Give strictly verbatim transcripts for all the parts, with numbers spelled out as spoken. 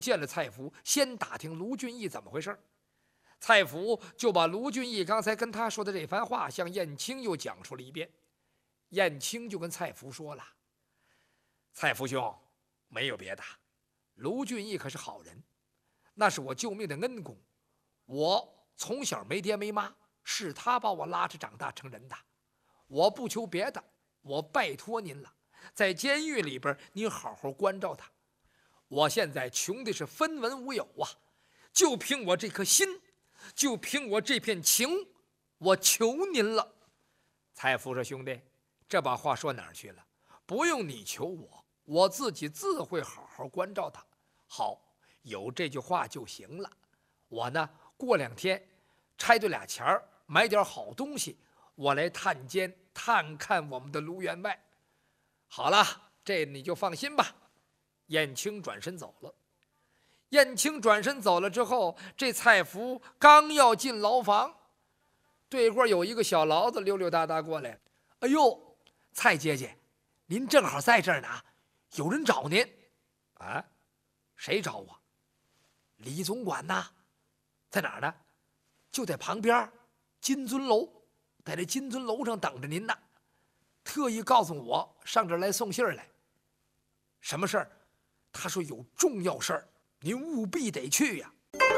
见了蔡福，先打听卢俊义怎么回事。蔡福就把卢俊义刚才跟他说的这番话向燕青又讲述了一遍。燕青就跟蔡福说了：“蔡福兄，没有别的，卢俊义可是好人，那是我救命的恩公。我从小没爹没妈，是他把我拉扯长大成人的。我不求别的，我拜托您了，在监狱里边您好好关照他。我现在穷的是分文无有啊，就凭我这颗心，就凭我这片情，我求您了。”蔡福说：“兄弟，这把话说哪儿去了？不用你求我，我自己自会好好关照他。好，有这句话就行了。我呢，过两天拆对俩钱儿，买点好东西，我来探监探看我们的卢员外。好了，这你就放心吧。”燕青转身走了。燕青转身走了之后，这蔡福刚要进牢房，对过有一个小牢子溜溜达达过来。“哎呦，蔡姐姐，您正好在这儿呢，有人找您。”“啊，谁找我？”“李总管呐。”“在哪儿呢？”“就在旁边金尊楼，在这金尊楼上等着您呢，特意告诉我上这儿来送信儿来。”“什么事儿？”“他说有重要事儿，您务必得去呀。”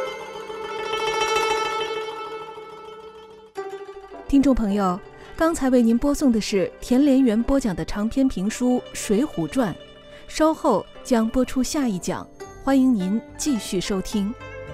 听众朋友，刚才为您播送的是田连元播讲的长篇评书《水浒传》，稍后将播出下一讲，欢迎您继续收听。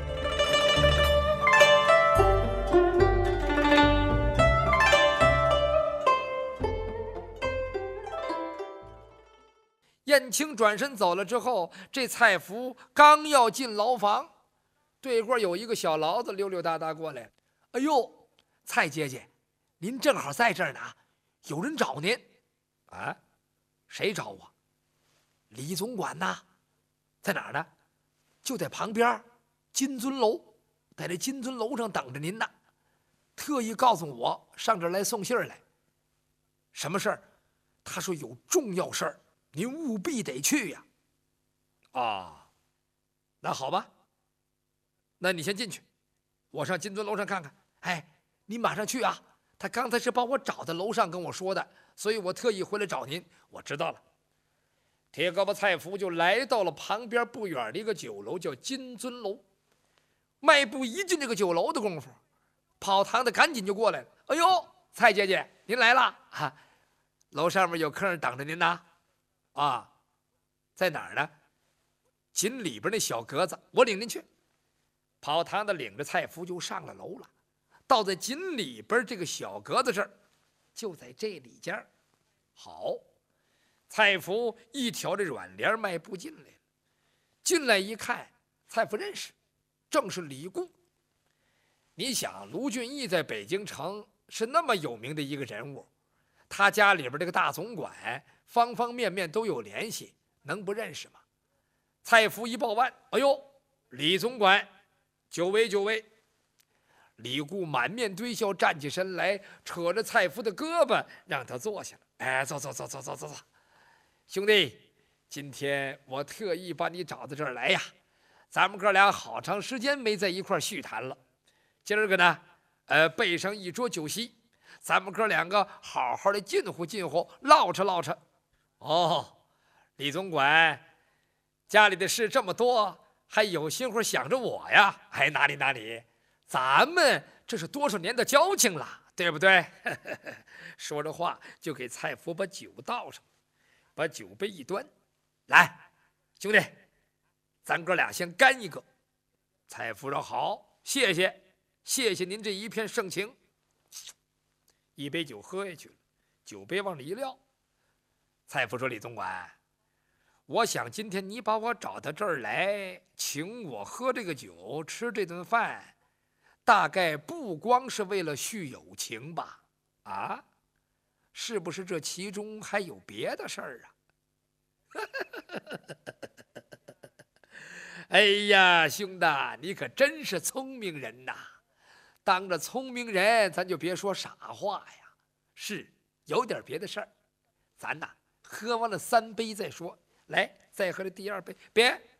燕青转身走了之后，这蔡福刚要进牢房，对过有一个小牢子溜溜达达过来。“哎呦，蔡姐姐，您正好在这儿呢，有人找您。”“啊，谁找我？”“李总管呐。”“在哪儿呢？”“就在旁边金尊楼，在这金尊楼上等着您呢，特意告诉我上这儿来送信儿来。”“什么事儿？”“他说有重要事儿，您务必得去呀。”“啊，那好吧，那你先进去，我上金尊楼上看看。”“哎，你马上去啊，他刚才是把我找到楼上跟我说的，所以我特意回来找您。”“我知道了。”铁胳膊蔡福就来到了旁边不远的一个酒楼，叫金尊楼。迈步一进这个酒楼的功夫，跑堂的赶紧就过来了。“哎呦，蔡姐姐，您来了啊！楼上面有客人等着您呢。”“啊，在哪儿呢？”“紧里边那小格子，我领您去。”跑堂的领着蔡福就上了楼了，到在紧里边这个小格子这儿，就在这里间。好，蔡福一挑这软帘迈步进来了。进来一看，蔡福认识，正是李固。你想，卢俊义在北京城是那么有名的一个人物，他家里边这个大总管方方面面都有联系，能不认识吗？蔡福一报腕：“哎呦，李总管，久违久违。”李固满面堆笑，站起身来，扯着蔡福的胳膊让他坐下了。“哎，坐坐坐坐坐坐坐，兄弟，今天我特意把你找到这儿来呀，咱们哥俩好长时间没在一块叙谈了，今儿个呢，呃，备上一桌酒席，咱们哥两个好好的近乎近乎，唠扯唠扯。”“哦，李总管，家里的事这么多，还有心会想着我呀？”“哎，哪里哪里，咱们这是多少年的交情了，对不对？”说着话就给蔡福把酒倒上，把酒杯一端：“来，兄弟，咱哥俩先干一个。”蔡福说：“好，谢谢，谢谢您这一片盛情。”一杯酒喝下去了，酒杯往里一撂。蔡福说：“李总管，我想今天你把我找到这儿来，请我喝这个酒，吃这顿饭，大概不光是为了续友情吧？啊，是不是这其中还有别的事儿啊？”哎呀，兄弟，你可真是聪明人呐！当着聪明人，咱就别说傻话呀。是有点别的事儿，咱呐喝完了三杯再说。来，再喝这第二杯。别，